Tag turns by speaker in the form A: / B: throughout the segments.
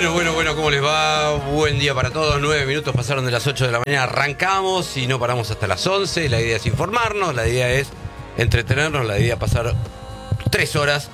A: Bueno, ¿cómo les va? Buen día para todos, 9 minutos pasaron de las 8 de la mañana, arrancamos y no paramos hasta las 11, la idea es informarnos, la idea es entretenernos, la idea es pasar 3 horas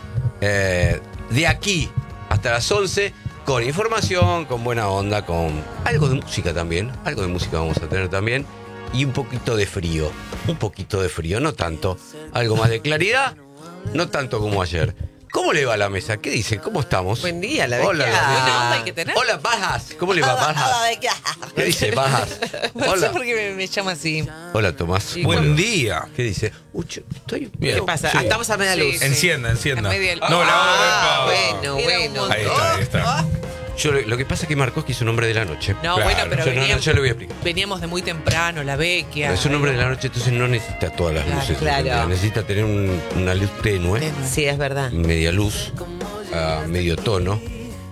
A: de aquí hasta las 11 con información, con buena onda, con algo de música también, algo de música vamos a tener también y un poquito de frío, no tanto, algo más de claridad, no tanto como ayer. ¿Cómo le va a la mesa? ¿Qué dice? ¿Cómo estamos?
B: Buen día, la
A: Hola,
B: Buena
C: onda hay que tener.
A: Hola, Bajas. ¿Cómo le va, Bajas? ¿Qué dice, Bajas?
C: No
A: Hola.
C: sé por qué me llama así.
A: Hola, Tomás.
D: Buen día.
A: ¿Qué dice? Estoy
D: Bien.
B: ¿Qué pasa?
D: Sí.
B: Estamos a media luz.
C: Sí.
D: Encienda.
C: A media luz.
D: No, la
B: Bueno.
D: Ahí está.
A: Yo lo que pasa es que Markovsky es un hombre de la noche.
C: No,
D: Claro.
C: bueno, pero
A: Yo le voy a explicar.
C: veníamos de muy temprano, la vecchia.
A: Es un hombre de la noche, entonces no necesita todas las luces.
B: Claro.
A: ¿entendés? Necesita tener una luz tenue,
B: Sí, es verdad.
A: media luz, a medio tono,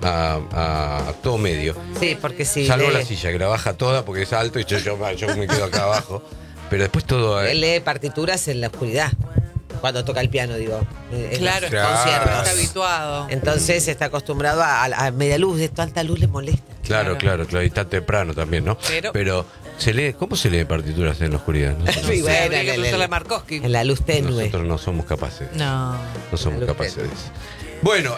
A: a todo medio.
B: Sí, porque sí.
A: Salvo la silla, que la baja toda porque es alto y yo me quedo acá abajo. Pero después todo...
B: Él lee partituras en la oscuridad. Cuando toca el piano, digo. En
C: Claro,
B: los
D: Claro.
B: conciertos.
C: está habituado.
B: Entonces está acostumbrado a media luz. Esto alta luz le molesta.
A: Claro, y está temprano también, ¿no?
C: Pero
A: se lee, ¿cómo se lee partituras en la oscuridad? No,
B: Sí,
C: No sé,
B: bueno,
C: habría que preguntarle a Markovsky.
B: En la luz tenue.
A: nosotros no somos capaces.
C: No.
A: No somos
B: La luz
A: capaces de
B: tenue.
A: eso. Bueno,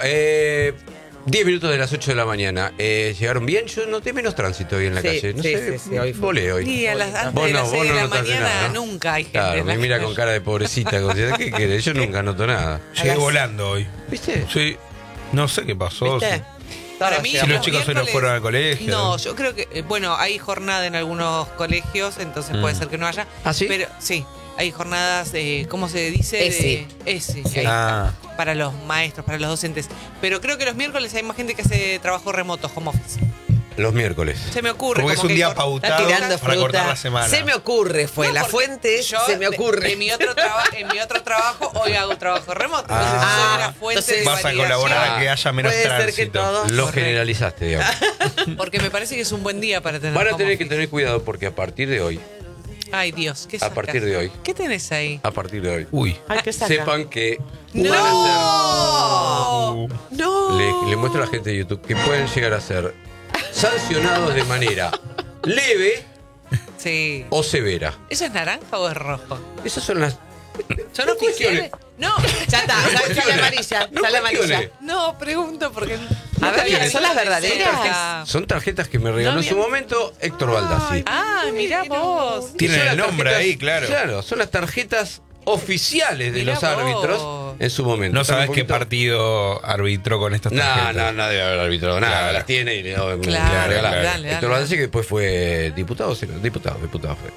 A: 10 minutos de las 8 de la mañana. ¿Llegaron bien? Yo noté menos tránsito hoy en la
B: Sí,
A: calle. No
B: sí,
A: sé,
B: sí, hoy fue.
A: volé hoy.
C: Y antes
A: Vos
C: de
A: no,
C: las
A: vos
C: 6 de
A: no
C: la
A: notaste
C: mañana
A: nada, ¿no?
C: nunca hay gente.
A: Claro,
C: en
A: me
C: la
A: mira
C: calle.
A: con cara de pobrecita. Como si, ¿qué querés? Yo nunca noto nada.
D: Llegué volando hoy.
A: ¿Viste?
D: Sí. No sé qué pasó.
B: ¿Viste?
C: Para
B: Todos
C: mí,
D: Si
B: llegamos.
D: los chicos se nos fueron al colegio.
C: No, yo creo que, bueno, hay jornada en algunos colegios, entonces puede ser que no haya.
A: ¿Ah, sí?
C: Pero sí, hay jornadas, ¿cómo se dice?
B: ESI.
C: ESI,
B: Sí.
C: ahí
D: Ah.
C: está, para los maestros, para los docentes. Pero creo que los miércoles hay más gente que hace trabajo remoto, home office.
A: Los miércoles.
C: Se me ocurre.
D: Como que es un
C: que
D: día
C: cor-
D: pautado
B: Está tirando
D: para cortar
B: fruta.
D: la semana.
B: Se me ocurre, fue.
C: No,
B: La
C: porque
B: fuente es
C: yo
B: se me ocurre.
C: En mi otro trabajo, hoy hago trabajo remoto. Entonces,
D: Ah.
C: soy una fuente
B: Entonces
C: de
D: Vas a
C: validación.
D: colaborar a que haya menos
B: Puede ser que
D: tránsito.
B: todos.
A: Los generalizaste, digamos.
C: Porque me parece que es un buen día para tener
A: Van a
C: home
A: tener que
C: office.
A: tener cuidado porque a partir de hoy,
C: Ay, Dios, ¿qué
A: a
C: sacas?
A: partir de hoy,
C: ¿Qué tenés ahí?
D: Uy.
B: Ay, ¿qué saca?
A: sepan que
C: ¡No!
A: van a
D: Uh.
B: No.
A: le muestro a la gente de YouTube que pueden llegar a ser sancionados de manera leve
C: Sí.
A: o severa.
C: ¿Eso es naranja o es rojo?
A: Esas son las...
C: ¿Son oficiales? No,
B: Ya está, sale amarilla.
A: No
B: Sale
A: cuestiones.
B: amarilla.
C: no, pregunto porque...
B: A ver,
C: sabía
B: ¿son las
C: nada de
B: verdaderas?
C: cerca.
A: Son tarjetas que me regaló
C: No,
A: en su
C: bien.
A: momento Héctor Baldassi.
C: Ah, mirá vos.
D: Tienen
A: Son
D: el
A: las
D: nombre
A: tarjetas-
D: ahí, claro.
A: Claro, son las tarjetas oficiales de
C: Mirá
A: los
C: vos.
A: árbitros en su momento.
D: No
A: Están
D: sabes
A: un
D: qué
A: poquito-
D: partido arbitró con estas
A: No,
D: tarjetas.
A: no debe haber arbitrado nada.
D: Claro.
A: Las tiene y le
C: Claro,
A: regaló.
C: dale.
A: Héctor Baldassi, que después fue diputado fue.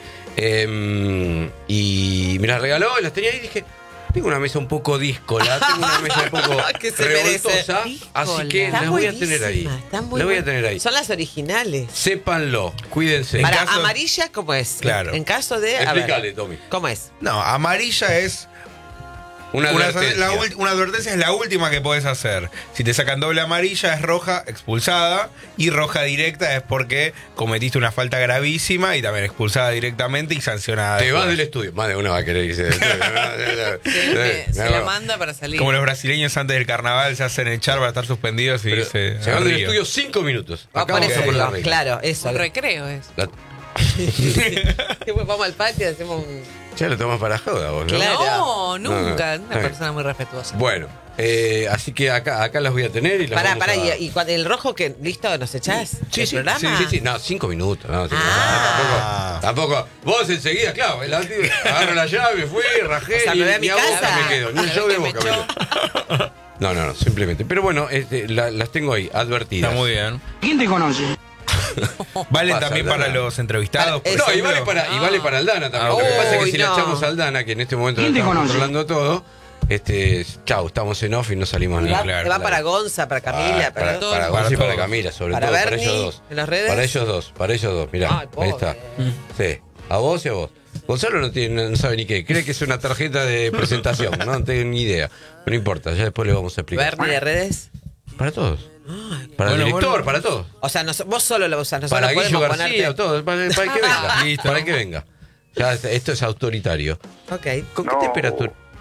A: Y me las regaló y las tenía ahí y dije, tengo una mesa un poco díscola, tengo una mesa un poco
B: Que se
A: revoltosa,
C: merece.
A: así que
C: Díscola.
A: las voy a tener ahí.
B: Están muy
A: Las voy a
B: buenas.
A: tener ahí.
B: Son las originales.
A: Sépanlo, cuídense.
D: En
B: Para
D: caso-
B: amarilla, ¿cómo es?
D: Claro.
B: En caso de. a ver,
A: Explícale, Tommy.
B: ¿Cómo es?
D: No, amarilla es.
A: Una advertencia.
D: Una advertencia es la última que puedes hacer. Si te sacan doble amarilla es roja, expulsada. Y roja directa es porque cometiste una falta gravísima y también expulsada directamente y sancionada.
A: Te vas
D: después.
A: del estudio. Más de una va a querer irse del estudio.
C: Se la manda para salir.
D: Como los brasileños antes del carnaval se hacen echar para estar suspendidos y
A: Pero
D: irse
A: se
D: a
A: van del
D: Río.
A: estudio 5 minutos.
B: Ah,
A: Acá
B: por
A: vamos
B: eso
A: a poner la
B: digo,
A: regla.
B: claro, eso.
C: Un recreo es.
A: La-
B: Después vamos al patio y hacemos un.
A: Ya lo tomas para joda vos, ¿no?
B: Claro.
C: No, nunca.
A: No.
C: Una persona muy respetuosa.
A: Bueno, así que acá las voy a tener y las
B: Pará,
A: vamos
B: pará,
A: a...
B: y el rojo que listo, ¿nos echás?
A: Sí,
B: ¿El
A: sí,
B: programa?
A: sí. No, 5 minutos. No,
B: Ah.
A: tampoco. Vos enseguida, claro, agarro la llave, fui, rajé
B: O sea, me voy a
A: y
B: mi
A: a Boca
B: casa.
A: me quedo. Ni un
C: ¿Sabés
A: show de
C: que me
A: Boca me quedo. No, simplemente. Pero bueno, las tengo ahí, advertidas.
D: Está muy bien.
E: ¿Quién te conoce?
D: Valen
A: Pasa,
D: también
A: Aldana.
D: para los entrevistados. por
A: No, y
D: ejemplo.
A: vale para Aldana también.
D: Ah,
A: Lo que pasa es que
B: Uy,
A: si la
B: no.
A: echamos a Aldana, que en este momento lo
E: ¿Quién te
A: estamos
E: conoce?
A: controlando todo, chau, estamos en off y no salimos
B: Va,
A: nada.
D: claro,
B: va para Gonza, para Camila,
A: para
C: todo.
A: para
D: Para
A: Gonza y para
D: todos.
A: Camila, sobre
B: Para
A: todo, para
B: Bernie,
A: ellos dos.
B: en las redes.
A: Para ellos dos, mirá,
B: Ay,
A: ahí
B: pobre.
A: está. Sí, a vos y a vos. Gonzalo no sabe ni qué, cree que es una tarjeta de presentación, no tengo ni idea. Pero no importa, ya después le vamos a explicar.
B: Bernie de redes.
A: Para todos. Para
D: Bueno,
A: el director,
D: bueno.
A: para todos.
B: O sea, vos solo lo usás, nosotros
A: Para Guillo
B: podemos
A: García,
B: ponerte.
A: todo, para el que venga.
D: Listo.
A: Para el que venga. Ya, esto es autoritario.
B: Ok.
A: ¿Con qué temperatura?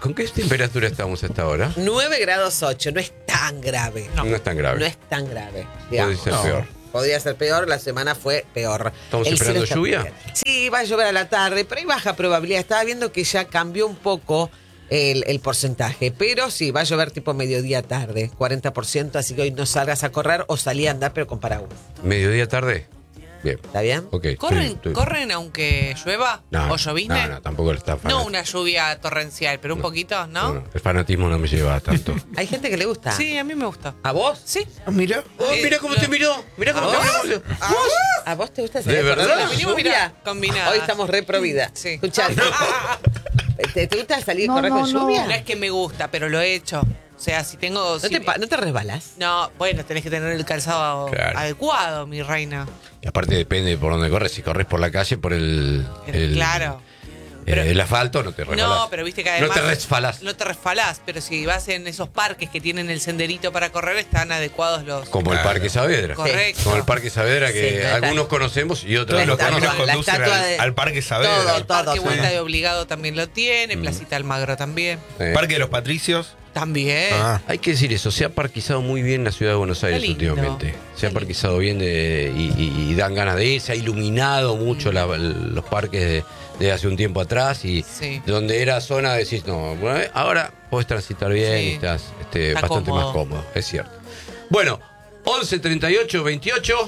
A: ¿Con qué temperatura estamos hasta ahora?
B: 9 grados 8, no es tan grave.
C: No.
A: No es tan grave.
B: No es tan grave.
A: Puede
B: digamos.
A: ser peor.
B: Podría ser peor, la semana fue peor.
A: ¿Estamos
B: El
A: esperando
B: cielo está
A: lluvia?
B: bien. Sí, va a llover a la tarde, pero hay baja probabilidad. Estaba viendo que ya cambió un poco el porcentaje, pero sí, va a llover tipo mediodía tarde, 40%, así que hoy no salgas a correr o salí a andar, pero con paraguas.
A: ¿Mediodía tarde? Bien.
B: ¿Está bien?
A: Ok.
C: ¿Corren aunque llueva o llovizne?
A: No, tampoco está fanatismo.
C: No una lluvia torrencial, pero un poquito, ¿no?
A: El fanatismo no me lleva tanto.
B: Hay gente que le gusta.
C: Sí, a mí me gusta.
B: ¿A vos?
C: Sí.
D: Mira.
A: Mira cómo te miró. Mira cómo te miró.
B: ¿A vos te gusta
A: ¿De
B: salir a correr
A: verdad?
B: con
C: Venimos,
B: lluvia?
C: mira, combinadas.
B: Hoy estamos re pro vida.
C: Sí.
B: Escuchá, ¿te gusta salir a correr con lluvia?
C: No es que me gusta, pero lo he hecho. O sea, si tengo...
B: ¿No te resbalas?
C: No, bueno, tenés que tener el calzado
D: Claro.
C: adecuado, mi reina.
A: Y aparte depende de por dónde corres. Si corres por la calle, por
C: Claro. Pero-
A: el asfalto, no te resbalás.
C: No, pero viste que además...
A: No te resbalás.
C: No te resbalás, pero si vas en esos parques que tienen el senderito para correr, están adecuados los...
A: Como el
D: Claro.
A: Parque Saavedra.
C: Correcto.
A: Como el Parque Saavedra que
B: Sí, está-
A: algunos conocemos y otros
D: Todos
A: no
D: los caminos
B: estatua- la
D: conducen
B: estatua de-
D: al Parque Saavedra.
B: Todo.
C: El Parque
B: sí.
C: Vuelta de Obligado también lo tiene, Placita Almagro también.
D: Parque de los Patricios.
C: También.
A: Hay que decir eso, se ha parquizado muy bien la ciudad de Buenos Aires
C: lindo.
A: últimamente. Se ha
C: Qué
A: parquizado bien y dan ganas de ir. Se ha iluminado mucho los parques de hace un tiempo atrás y
C: Sí.
A: donde era zona decís, no, bueno, ahora podés transitar bien
C: Sí.
A: y estás
C: Está
A: bastante
C: cómodo.
A: más cómodo, es cierto. Bueno, 11 38 28.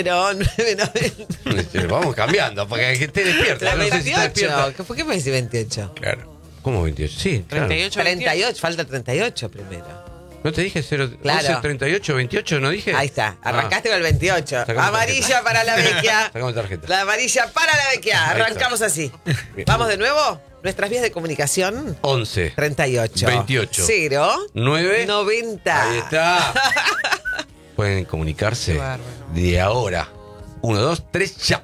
B: 0,990.
A: Vamos cambiando para que esté despierta.
B: La
A: No sé si está
B: 28.
A: despierta.
B: ¿Por qué me decís 28?
D: Claro.
A: ¿Cómo 28? Sí, claro.
C: 38,
B: 38, falta 38 primero.
A: ¿No te dije 0,
B: Claro.
A: 11 38 28? ¿No dije?
B: Ahí está, arrancaste con el 28.
A: Sacamos
B: Amarilla
A: tarjeta.
B: para la vecchia.
A: Sacamos tarjeta.
B: La amarilla para la vecchia.
A: Ahí está.
B: Arrancamos así.
A: Bien.
B: Vamos de nuevo. Nuestras vías de comunicación.
A: 11
B: 38.
A: 28.
B: 0.
A: 9
B: 90.
A: Ahí está. Pueden comunicarse
C: Qué bárbaro.
A: de ahora. 1, 2, 3, ya.